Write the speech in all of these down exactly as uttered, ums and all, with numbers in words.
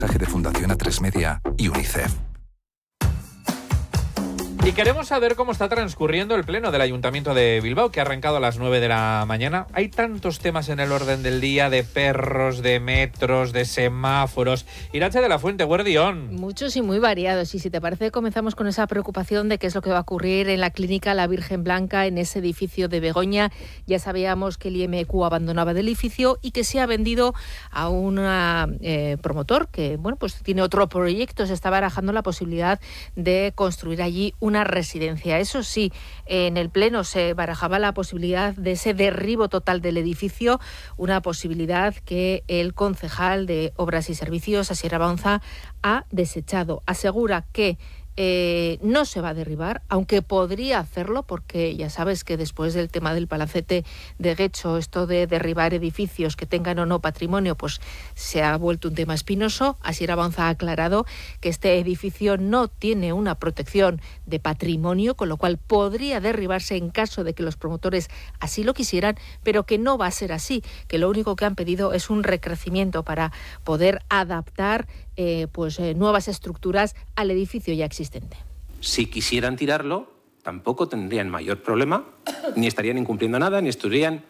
de Fundación A tres Media y UNICEF. Y queremos saber cómo está transcurriendo el pleno del Ayuntamiento de Bilbao, que ha arrancado a las nueve de la mañana. Hay tantos temas en el orden del día, de perros, de metros, de semáforos. Irache de la Fuente, Guardión. Muchos y muy variados. Y si te parece, comenzamos con esa preocupación de qué es lo que va a ocurrir en la clínica La Virgen Blanca, en ese edificio de Begoña. Ya sabíamos que el I M Q abandonaba el edificio y que se ha vendido a un eh, promotor que, bueno, pues tiene otro proyecto. Se está barajando la posibilidad de construir allí un una residencia. Eso sí, en el pleno se barajaba la posibilidad de ese derribo total del edificio, una posibilidad que el concejal de Obras y Servicios, Asier Abaunza, ha desechado. Asegura que Eh, no se va a derribar, aunque podría hacerlo, porque ya sabes que después del tema del palacete de Guecho, esto de derribar edificios que tengan o no patrimonio, pues se ha vuelto un tema espinoso. Asier Abaunza ha aclarado que este edificio no tiene una protección de patrimonio, con lo cual podría derribarse en caso de que los promotores así lo quisieran, pero que no va a ser así, que lo único que han pedido es un recrecimiento para poder adaptar Eh, pues eh, nuevas estructuras al edificio ya existente. Si quisieran tirarlo, tampoco tendrían mayor problema, ni estarían incumpliendo nada, ni estarían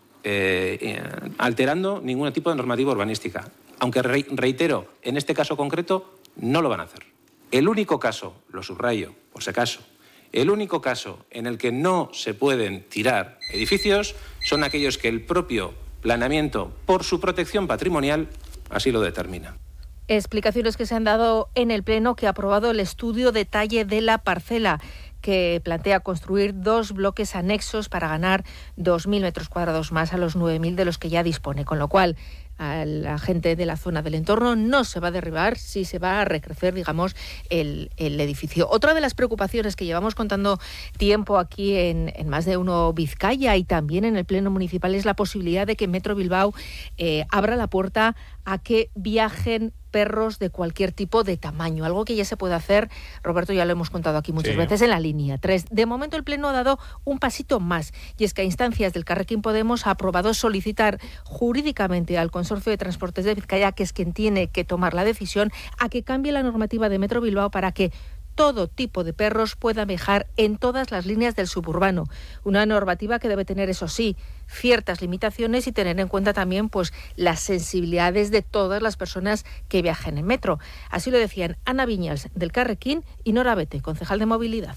eh, eh, alterando ningún tipo de normativa urbanística. Aunque, re reitero, en este caso concreto, no lo van a hacer. El único caso, lo subrayo, por si acaso, el único caso en el que no se pueden tirar edificios son aquellos que el propio planeamiento, por su protección patrimonial, así lo determina. Explicaciones que se han dado en el Pleno, que ha aprobado el estudio detalle de la parcela, que plantea construir dos bloques anexos para ganar dos mil metros cuadrados más a los nueve mil de los que ya dispone, con lo cual a la gente de la zona del entorno no se va a derribar, sí se va a recrecer, digamos, el, el edificio. Otra de las preocupaciones que llevamos contando tiempo aquí en, en Más de Uno Vizcaya y también en el Pleno Municipal es la posibilidad de que Metro Bilbao eh, abra la puerta a que viajen perros de cualquier tipo de tamaño, algo que ya se puede hacer, Roberto, ya lo hemos contado aquí muchas sí. veces, en la línea tres. De momento el Pleno ha dado un pasito más, y es que a instancias del Carrequín Podemos ha aprobado solicitar jurídicamente al Consorcio de Transportes de Vizcaya, que es quien tiene que tomar la decisión, a que cambie la normativa de Metro Bilbao para que todo tipo de perros pueda viajar en todas las líneas del suburbano. Una normativa que debe tener, eso sí, ciertas limitaciones y tener en cuenta también pues las sensibilidades de todas las personas que viajen en metro. Así lo decían Ana Viñals, del Carrequín, y Nora Bete, concejal de Movilidad.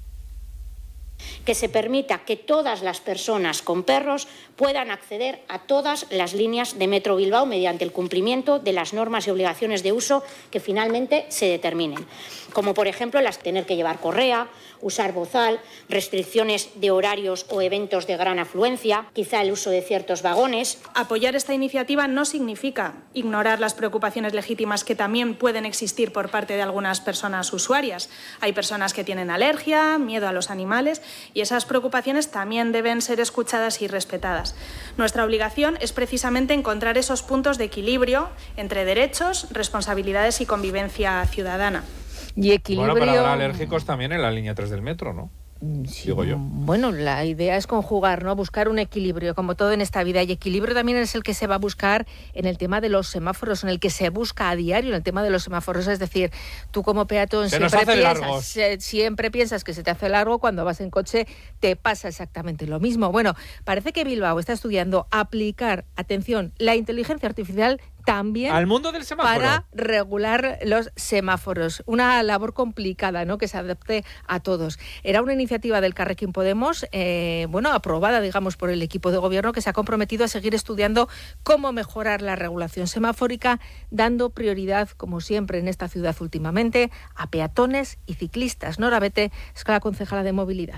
Que se permita que todas las personas con perros puedan acceder a todas las líneas de Metro Bilbao mediante el cumplimiento de las normas y obligaciones de uso que finalmente se determinen, como por ejemplo las tener que llevar correa, usar bozal, restricciones de horarios o eventos de gran afluencia, quizá el uso de ciertos vagones. Apoyar esta iniciativa no significa ignorar las preocupaciones legítimas que también pueden existir por parte de algunas personas usuarias. Hay personas que tienen alergia, miedo a los animales, y esas preocupaciones también deben ser escuchadas y respetadas. Nuestra obligación es precisamente encontrar esos puntos de equilibrio entre derechos, responsabilidades y convivencia ciudadana. Y equilibrio... Bueno, pero habrá alérgicos también en la línea tres del metro, ¿no? Sí, digo yo. Bueno, la idea es conjugar, ¿no? Buscar un equilibrio, como todo en esta vida. Y equilibrio también es el que se va a buscar en el tema de los semáforos, en el que se busca a diario en el tema de los semáforos. Es decir, tú como peatón se siempre piensas, largos. siempre piensas que se te hace largo, cuando vas en coche te pasa exactamente lo mismo. Bueno, parece que Bilbao está estudiando aplicar, atención, la inteligencia artificial también al mundo del semáforo para regular los semáforos. Una labor complicada, ¿no?, que se adapte a todos. Era una iniciativa del Carrequín Podemos, eh, bueno, aprobada, digamos, por el equipo de gobierno, que se ha comprometido a seguir estudiando cómo mejorar la regulación semafórica, dando prioridad, como siempre en esta ciudad últimamente, a peatones y ciclistas. Nora Bete es la concejala de Movilidad.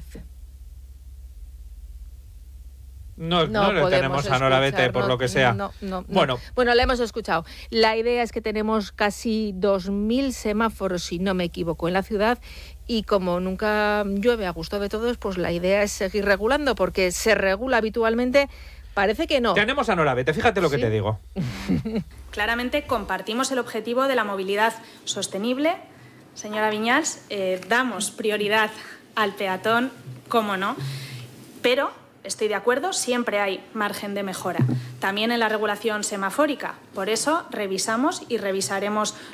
No, no, no le tenemos a Nora Bete, por no, lo que sea. No, no, bueno. No. bueno, la hemos escuchado. La idea es que tenemos casi dos mil semáforos, si no me equivoco, en la ciudad, y como nunca llueve a gusto de todos, pues la idea es seguir regulando, porque se regula habitualmente. Parece que no. Tenemos a Nora Bete, fíjate lo que ¿Sí? te digo. Claramente compartimos el objetivo de la movilidad sostenible. Señora Viñals, eh, damos prioridad al peatón, cómo no, pero estoy de acuerdo, siempre hay margen de mejora. También en la regulación semafórica. Por eso revisamos y revisaremos